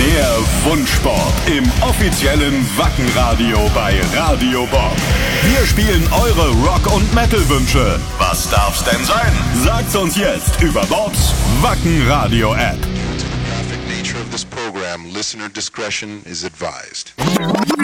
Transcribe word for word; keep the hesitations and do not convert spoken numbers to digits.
Der Wunschsport im offiziellen Wackenradio bei Radio Bob. Wir spielen eure Rock- und Metal-Wünsche. Was darf's denn sein? Sagt's uns jetzt über Bobs Wackenradio-App. Due to the graphic nature of this program, listener discretion is advised.